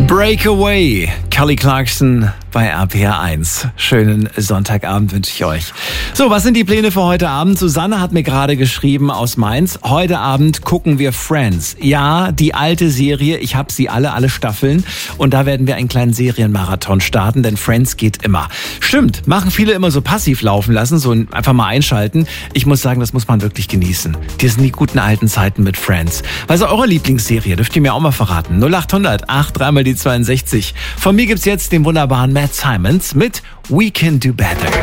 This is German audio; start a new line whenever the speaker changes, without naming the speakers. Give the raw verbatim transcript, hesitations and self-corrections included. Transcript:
Breakaway, Kelly Clarkson bei R P R eins. Schönen Sonntagabend wünsche ich euch. So, was sind die Pläne für heute Abend? Susanne hat mir gerade geschrieben aus Mainz. Heute Abend gucken wir Friends. Ja, die alte Serie. Ich habe sie alle, alle Staffeln. Und da werden wir einen kleinen Serienmarathon starten, denn Friends geht immer. Stimmt, machen viele immer so passiv laufen lassen, so einfach mal einschalten. Ich muss sagen, das muss man wirklich genießen. Die sind die guten alten Zeiten mit Friends. Was ist eure Lieblingsserie? Dürft ihr mir auch mal verraten. null acht hundert acht drei mal die zweiundsechzig. Von mir gibt's jetzt den wunderbaren Matt Simons mit We Can Do Better.